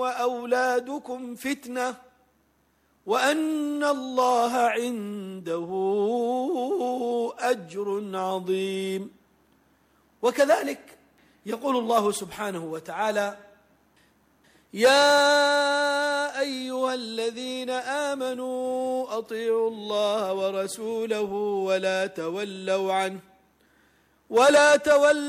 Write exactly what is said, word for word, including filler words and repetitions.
وأولادكم فتنة وأن الله عنده أجر عظيم. وكذلك يقول الله سبحانه وتعالى: يا أيها الذين آمنوا أطيعوا الله ورسوله ولا تولوا عنه ولا تولوا